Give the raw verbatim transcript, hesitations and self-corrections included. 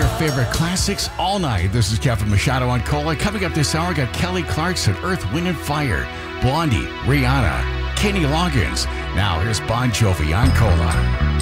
your favorite classics all night. This is Kevin Machado on Cola. Coming up this hour, got Kelly Clarkson, Earth, Wind and Fire, Blondie, Rihanna, Kenny Loggins. Now here's Bon Jovi on Cola.